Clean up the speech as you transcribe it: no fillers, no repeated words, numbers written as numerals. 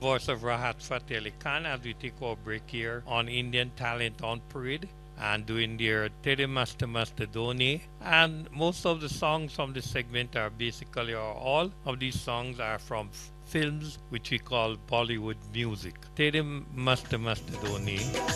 Voice of Rahat Fateh Ali Khan as we take our break here on Indian Talent on Parade and doing their Tere Mast Mast Dhoni. And most of the songs from this segment are basically, or all of these songs are from films which we call Bollywood music. Tere Mast Mast Dhoni.